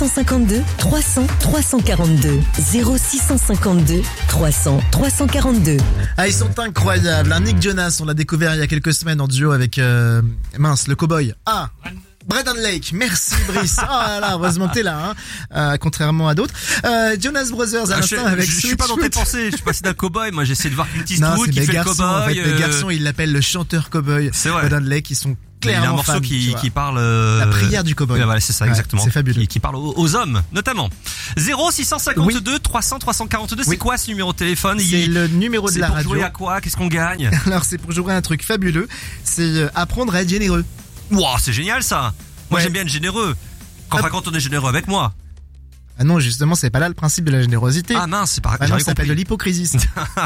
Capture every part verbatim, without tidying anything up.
cinquante-deux trois cents trois cent quarante-deux. zéro six cent cinquante-deux trois cents trois cent quarante-deux. Ah, ils sont incroyables. Un Nick Jonas, on l'a découvert il y a quelques semaines en duo avec euh, mince, le cowboy. Ah, Brendan Lake, merci Brice. Ah là là, heureusement que t'es là, hein. Euh, contrairement à d'autres. Euh, Jonas Brothers à Ah, l'instant je, avec. je, je suis pas dans tes pensées. Je suis passé d'un cowboy. Moi, j'essaie de voir Clint Non, Eastwood c'est qui des fait garçons. le cowboy. En fait, les euh, garçons, ils l'appellent le chanteur cowboy. C'est vrai. Brendan Lake, ils sont Il y a un clairement morceau fans, qui, tu vois. qui parle euh, La prière du cowboy. Ouais, voilà, c'est ça, Ouais, exactement. c'est fabuleux. Qui, qui parle aux, aux hommes, notamment. zéro six cent cinquante-deux trois cents trois cent quarante-deux. C'est Oui. quoi ce numéro de téléphone? C'est Il- le numéro de C'est la pour radio. jouer à quoi? Qu'est-ce qu'on gagne? Alors c'est pour jouer à un truc fabuleux. C'est euh, apprendre à être généreux. Wow, c'est génial ça. Moi, Ouais. j'aime bien être généreux. Enfin, Ah. quand on est généreux avec moi. Ah non, justement, c'est pas là le principe de la générosité. Ah mince, c'est pas. Ah non, j'avais ça s'appelle compris. de l'hypocrisie. ça.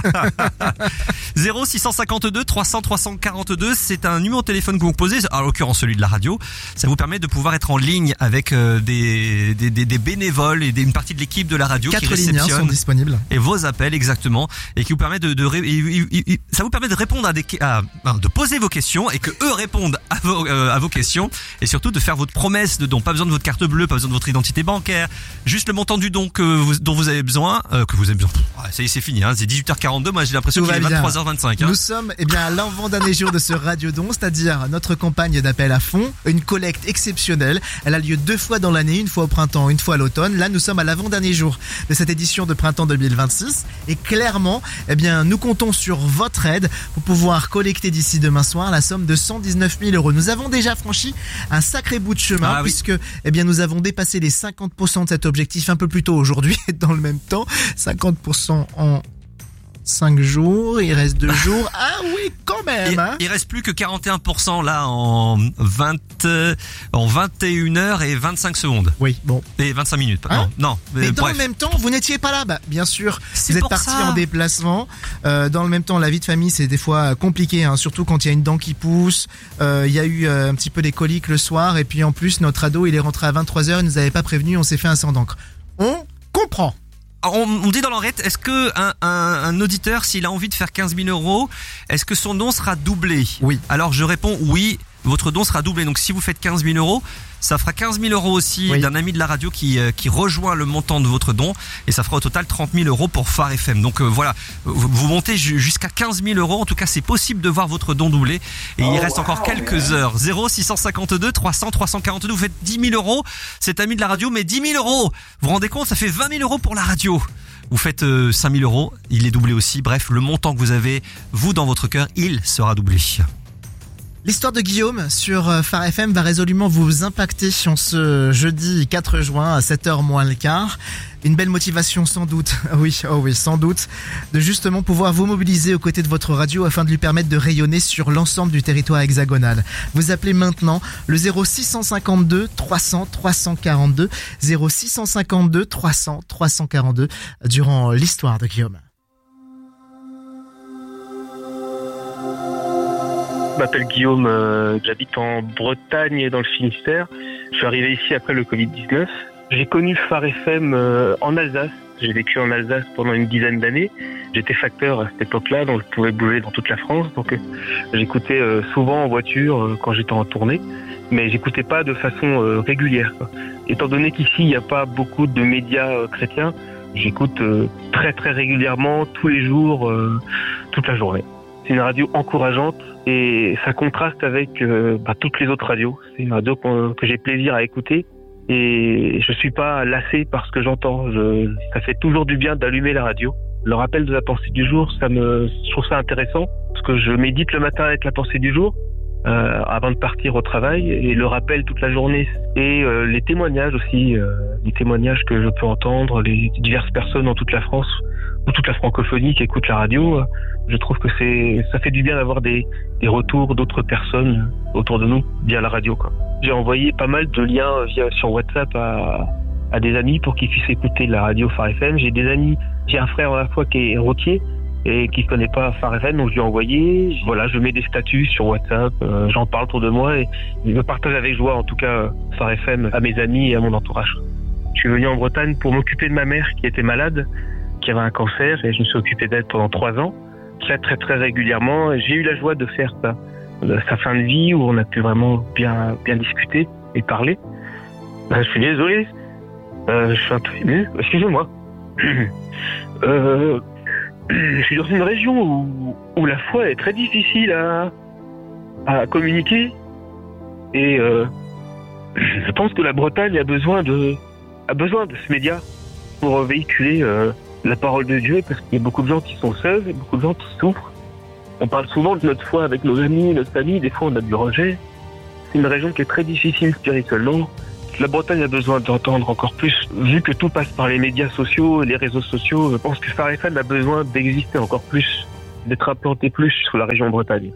zéro six cent cinquante-deux trois cents trois cent quarante-deux, c'est un numéro de téléphone que vous posez, en l'occurrence celui de la radio. Ça vous permet de pouvoir être en ligne avec euh, des, des, des, des bénévoles et des, une partie de l'équipe de la radio qui Quatre lignes hein, sont réceptionne disponibles. et vos appels exactement, et qui vous permet de, de ré- et- et- et- ça vous permet de répondre à des à, non, de poser vos questions et que eux répondent à vos euh, à vos questions, et surtout de faire votre promesse de don. Pas besoin de votre carte bleue, pas besoin de votre identité bancaire, juste le montant du don que vous, dont vous avez besoin, euh, que vous avez besoin. Ah, ça y est, c'est fini, hein, c'est dix-huit heures quarante-deux. Moi, j'ai l'impression Tout qu'il est va bien. vingt-trois heures vingt-cinq. Hein. Nous sommes eh bien à l'avant-dernier jour de ce radiodon, c'est-à-dire notre campagne d'appel à fond, une collecte exceptionnelle. Elle a lieu deux fois dans l'année, une fois au printemps, une fois à l'automne. Là, nous sommes à l'avant-dernier jour de cette édition de printemps deux mille vingt-six, et clairement, eh bien, nous comptons sur votre aide pour pouvoir collecter d'ici demain soir la somme de cent dix-neuf mille euros. Nous avons déjà franchi un sacré bout de chemin, Ah oui. puisque eh bien, nous avons dépassé les cinquante pour cent de cet objectif un peu plus tôt aujourd'hui. Dans le même temps, cinquante pour cent en cinq jours, il reste deux jours. Ah oui, quand même, Il, hein. il reste plus que quarante et un pour cent là en vingt euh, en vingt et une heures et vingt-cinq secondes Oui, bon. et vingt-cinq minutes. Hein non, non. Mais euh, dans bref. le même temps, vous n'étiez pas là. Bah, bien sûr, C'est vous êtes pour parti ça. en déplacement. Euh, dans le même temps, la vie de famille, c'est des fois compliqué, hein, surtout quand il y a une dent qui pousse. Euh, Il y a eu euh, un petit peu des coliques le soir, et puis en plus, notre ado, il est rentré à vingt-trois heures, il nous avait pas prévenu, on s'est fait un sang d'encre. On comprend. On, on dit dans l'enquête, est-ce que un, un, un auditeur, s'il a envie de faire quinze mille euros, est-ce que son don sera doublé? Oui. Alors je réponds oui, votre don sera doublé. Donc si vous faites quinze mille euros, ça fera quinze mille euros aussi Oui. d'un ami de la radio qui, euh, qui rejoint le montant de votre don, et ça fera au total trente mille euros pour Phare F M. Donc euh, voilà, vous, vous montez ju- jusqu'à quinze mille euros. En tout cas, c'est possible de voir votre don doublé, et il reste encore quelques heures. zéro six cent cinquante-deux trois cents trois cent quarante-deux, vous faites dix mille euros, cet ami de la radio, mais dix mille euros, vous vous rendez compte, ça fait vingt mille euros pour la radio. Vous faites euh, cinq mille euros, il est doublé aussi. Bref, le montant que vous avez, vous, dans votre cœur, il sera doublé. L'histoire de Guillaume sur euh, Phare F M va résolument vous impacter en ce jeudi quatre juin à sept heures moins le quart. Une belle motivation sans doute, oui, oh oui, sans doute, de justement pouvoir vous mobiliser aux côtés de votre radio afin de lui permettre de rayonner sur l'ensemble du territoire hexagonal. Vous appelez maintenant le zéro six cent cinquante-deux trois cents trois cent quarante-deux, zéro six cent cinquante-deux trois cents trois cent quarante-deux durant l'histoire de Guillaume. Je m'appelle Guillaume, euh, j'habite en Bretagne dans le Finistère. Je suis arrivé ici après le covid dix-neuf. J'ai connu Phare F M euh, en Alsace. J'ai vécu en Alsace pendant une dizaine d'années. J'étais facteur à cette époque-là, donc je pouvais bouger dans toute la France. Donc euh, j'écoutais euh, souvent en voiture euh, quand j'étais en tournée, mais j'écoutais pas de façon euh, régulière, quoi. Étant donné qu'ici il n'y a pas beaucoup de médias euh, chrétiens, j'écoute euh, très très régulièrement, tous les jours, euh, toute la journée. C'est une radio encourageante et ça contraste avec euh, bah, toutes les autres radios. C'est une radio que, que j'ai plaisir à écouter et je suis pas lassé par ce que j'entends. Je, ça fait toujours du bien d'allumer la radio. Le rappel de la pensée du jour, ça me, je trouve ça intéressant parce que je médite le matin avec la pensée du jour euh, avant de partir au travail, et le rappel toute la journée et euh, les témoignages aussi, euh, les témoignages que je peux entendre, les diverses personnes dans toute la France ou toute la francophonie qui écoutent la radio. Euh, je trouve que c'est, ça fait du bien d'avoir des, des retours d'autres personnes autour de nous via la radio, quoi. J'ai envoyé pas mal de liens via sur WhatsApp à, à des amis pour qu'ils puissent écouter la radio Phare F M. J'ai des amis, j'ai un frère à la fois qui est routier et qui ne connaît pas Phare F M, donc je lui ai envoyé. Voilà, je mets des statuts sur WhatsApp, euh, j'en parle autour de moi et je partage avec joie, en tout cas, Phare F M à mes amis et à mon entourage. Je suis venu en Bretagne pour m'occuper de ma mère qui était malade, qui avait un cancer, et je me suis occupé d'elle pendant trois ans, très très très régulièrement. J'ai eu la joie de faire ça, de sa fin de vie, où on a pu vraiment bien bien discuter et parler. Ben, je suis désolé, Euh, je suis un peu ému. Excusez-moi. euh, je suis dans une région où, où la foi est très difficile à, à communiquer. Et euh, je pense que la Bretagne a besoin de, a besoin de ce média pour véhiculer euh, la parole de Dieu, parce qu'il y a beaucoup de gens qui sont seuls, et beaucoup de gens qui souffrent. On parle souvent de notre foi avec nos amis, notre famille, des fois on a du rejet. C'est une région qui est très difficile spirituellement. La Bretagne a besoin d'entendre encore plus. Vu que tout passe par les médias sociaux, les réseaux sociaux, je pense que Phare F M a besoin d'exister encore plus, d'être implanté plus sur la région Bretagne.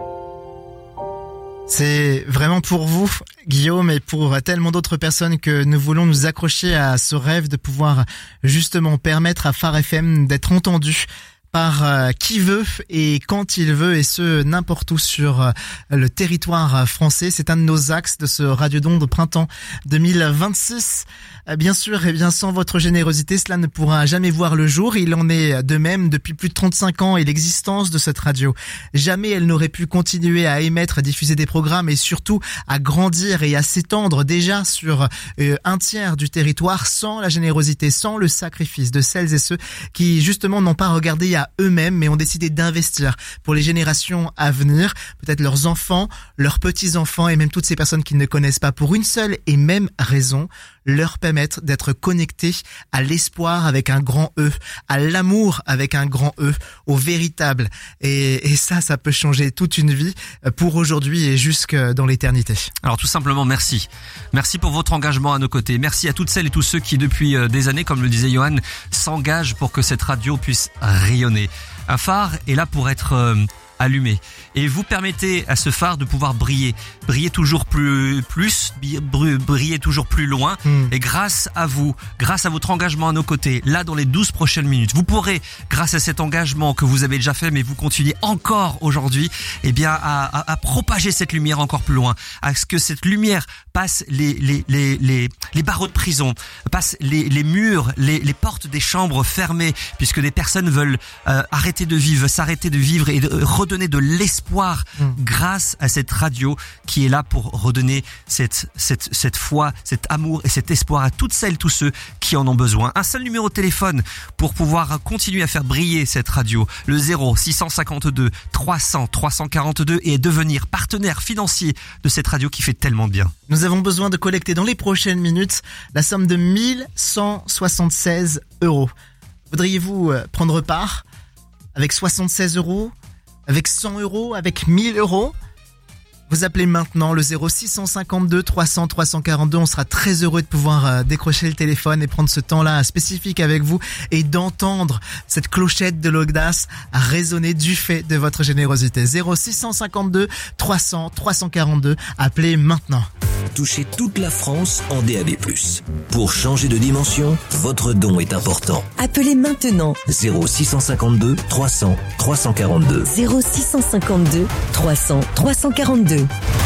C'est vraiment pour vous, Guillaume, et pour tellement d'autres personnes que nous voulons nous accrocher à ce rêve de pouvoir justement permettre à Phare F M d'être entendu par euh, qui veut et quand il veut, et ce n'importe où sur euh, le territoire français. C'est un de nos axes de ce Radiodon de printemps deux mille vingt-six. Euh, bien sûr, et bien sans votre générosité, cela ne pourra jamais voir le jour. Il en est de même depuis plus de trente-cinq ans et l'existence de cette radio. Jamais elle n'aurait pu continuer à émettre, à diffuser des programmes et surtout à grandir et à s'étendre déjà sur euh, un tiers du territoire sans la générosité, sans le sacrifice de celles et ceux qui justement n'ont pas regardé à eux-mêmes, mais ont décidé d'investir pour les générations à venir, peut-être leurs enfants, leurs petits-enfants et même toutes ces personnes qu'ils ne connaissent pas, pour une seule et même raison, leur permettre d'être connectés à l'espoir avec un grand E, à l'amour avec un grand E, au véritable. Et, et ça, ça peut changer toute une vie pour aujourd'hui et jusque dans l'éternité. Alors tout simplement, merci. Merci pour votre engagement à nos côtés. Merci à toutes celles et tous ceux qui, depuis des années, comme le disait Johan, s'engagent pour que cette radio puisse rayonner. Un phare est là pour être euh, allumé, et vous permettez à ce phare de pouvoir briller, briller toujours plus, plus, briller toujours plus loin. Mmh. Et grâce à vous, grâce à votre engagement à nos côtés, là dans les douze prochaines minutes, vous pourrez, grâce à cet engagement que vous avez déjà fait, mais vous continuez encore aujourd'hui, eh bien à, à, à propager cette lumière encore plus loin, à ce que cette lumière passe les les les les, les barreaux de prison, passe les les murs, les les portes des chambres fermées, puisque des personnes veulent euh, arrêter de vivre, s'arrêter de vivre et de redonner de l'espoir mmh. grâce à cette radio qui est là pour redonner cette cette cette foi, cet amour et cet espoir à toutes celles, tous ceux qui en ont besoin. Un seul numéro de téléphone pour pouvoir continuer à faire briller cette radio, le zéro six cent cinquante-deux trois cents trois cent quarante-deux, et devenir partenaire financier de cette radio qui fait tellement de bien. Nous avons besoin de collecter dans les prochaines minutes la somme de mille cent soixante-seize euros. Voudriez-vous prendre part avec soixante-seize euros, avec cent euros, avec mille euros? Vous appelez maintenant le zéro six cent cinquante-deux trois cents trois cent quarante-deux. On sera très heureux de pouvoir décrocher le téléphone et prendre ce temps-là spécifique avec vous et d'entendre cette clochette de l'audace résonner du fait de votre générosité. zéro six cent cinquante-deux trois cents trois cent quarante-deux. Appelez maintenant. Touchez toute la France en D A B plus. Pour changer de dimension, votre don est important. Appelez maintenant zéro six cent cinquante-deux trois cents trois cent quarante-deux. zéro six cent cinquante-deux trois cents trois cent quarante-deux.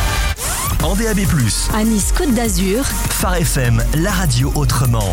En D A B plus, à Nice Côte d'Azur, Phare F M, la radio autrement.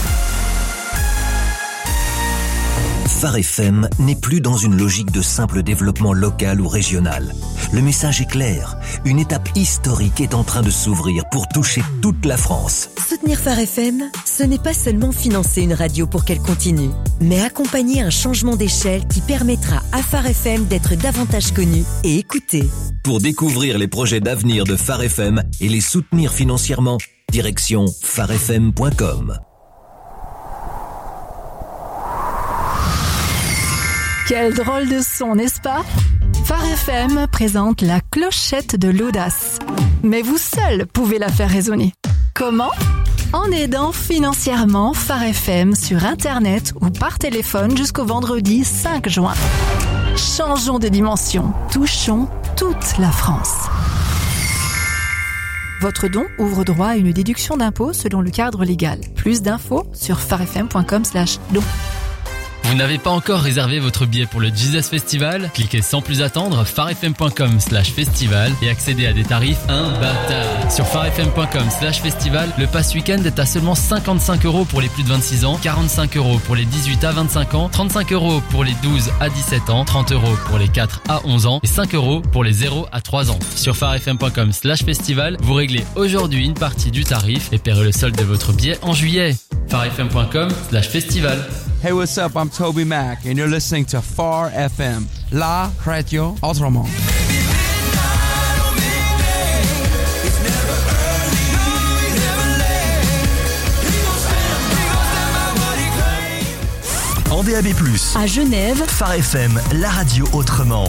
Phare F M n'est plus dans une logique de simple développement local ou régional. Le message est clair. Une étape historique est en train de s'ouvrir pour toucher toute la France. Soutenir Phare F M, ce n'est pas seulement financer une radio pour qu'elle continue, mais accompagner un changement d'échelle qui permettra à Phare F M d'être davantage connu et écouté. Pour découvrir les projets d'avenir de Phare F M et les soutenir financièrement, direction phare f m point com. Quel drôle de son, n'est-ce pas? Phare F M présente la clochette de l'audace. Mais vous seul pouvez la faire résonner. Comment? En aidant financièrement Phare F M sur Internet ou par téléphone jusqu'au vendredi cinq juin. Changeons de dimension, touchons toute la France. Votre don ouvre droit à une déduction d'impôt selon le cadre légal. Plus d'infos sur phare f m point com slash don. Vous n'avez pas encore réservé votre billet pour le Jesus Festival? Cliquez sans plus attendre farfm.com slash festival et accédez à des tarifs imbattables. Sur farfm.com slash festival, le pass week-end est à seulement cinquante-cinq euros pour les plus de vingt-six ans, quarante-cinq euros pour les dix-huit à vingt-cinq ans, trente-cinq euros pour les douze à dix-sept ans, trente euros pour les quatre à onze ans et cinq euros pour les zéro à trois ans. Sur farfm.com slash festival, vous réglez aujourd'hui une partie du tarif et paierez le solde de votre billet en juillet. farfm.com slash festival. Hey, what's up? I'm Toby Mac, and you're listening to Far F M, la radio autrement. En D A B plus, À Genève, Phare F M, la radio autrement.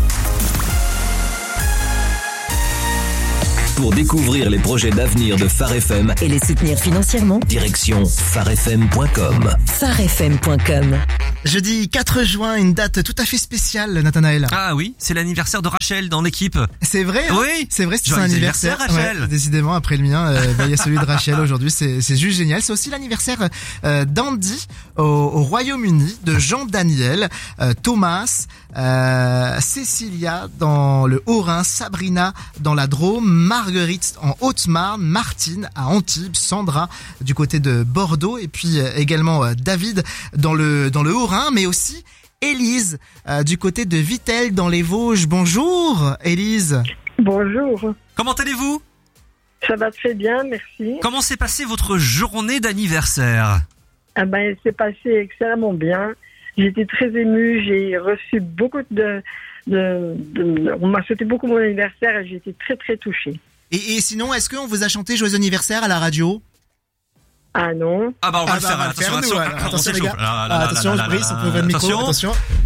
Pour découvrir les projets d'avenir de Phare F M et les soutenir financièrement, direction phare f m point com. phare f m point com. Jeudi quatre juin, une date tout à fait spéciale, Nathanaël. Ah oui, c'est l'anniversaire de Rachel dans l'équipe. C'est vrai, hein? Oui. C'est vrai, c'est son Joyeux anniversaire. anniversaire, Rachel. Ouais, décidément, après le mien, euh, bah, il y a celui de Rachel aujourd'hui, c'est, c'est juste génial. C'est aussi l'anniversaire euh, d'Andy au, au Royaume-Uni, de Jean Daniel, euh, Thomas, euh, Cécilia dans le Haut-Rhin, Sabrina dans la Drôme, Marguerite en Haute-Marne, Martine à Antibes, Sandra du côté de Bordeaux et puis euh, également euh, David dans le dans le Haut-Rhin, mais aussi Élise euh, du côté de Vittel dans les Vosges. Bonjour Élise. Bonjour, Comment allez-vous? ça va très bien, merci. Comment s'est passée votre journée d'anniversaire? Ah ben, c'est passé extrêmement bien. J'étais très émue, j'ai reçu beaucoup de, de, de- on m'a souhaité beaucoup mon anniversaire et j'étais très très touchée. Et, et sinon, est-ce qu'on vous a chanté Joyeux anniversaire à la radio? Ah non, Ah bah on va Ah le bah, faire, on va le attention, faire, nous, attention, alors. on Attention, les s'échauffe. gars. Là, là, Ah, là, attention, là, je là, brise là, un peu votre micro. attention. Attention.